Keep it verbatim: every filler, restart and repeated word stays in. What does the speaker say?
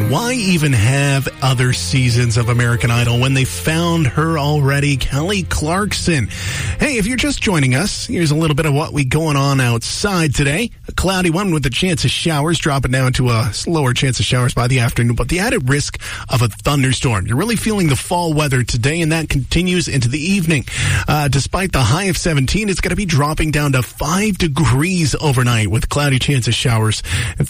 question, why even have other seasons of American Idol when they found her already, Kelly Clarkson? Hey, if you're just joining us, here's a little bit of what we going on outside today. A cloudy one with a chance of showers, dropping down to a lower chance of showers by the afternoon, but the added risk of a thunderstorm. You're really feeling the fall weather today, and that continues into the evening. Uh, despite the high of seventeen, it's going to be dropping down to five degrees overnight with cloudy chance of showers.